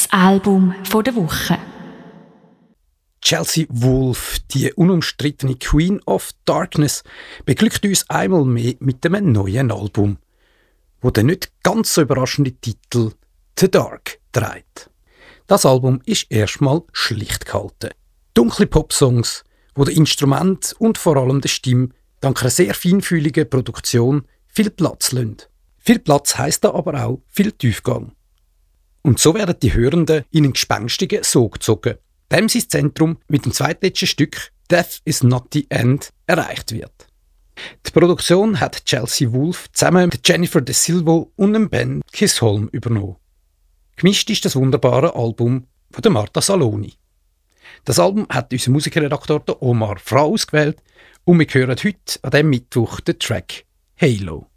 Das Album der Woche. Chelsea Wolfe, die unumstrittene Queen of Darkness, beglückt uns einmal mehr mit einem neuen Album, wo der nicht ganz so überraschende Titel «The Dark» trägt. Das Album ist erstmal schlicht gehalten. Dunkle Popsongs, wo der Instrument und vor allem der Stimme dank einer sehr feinfühligen Produktion viel Platz lassen. Viel Platz heisst da aber auch viel Tiefgang. Und so werden die Hörenden in einen gespenstigen Sog gezogen, dem sein Zentrum mit dem zweitletzten Stück «Death is not the end» erreicht wird. Die Produktion hat Chelsea Wolfe zusammen mit Jennifer De Silvo und dem Ben Chisholm übernommen. Gemischt ist das wunderbare Album von Marta Saloni. Das Album hat unser Musikredakteur Omar Frau ausgewählt und wir hören heute an diesem Mittwoch den Track «Halo».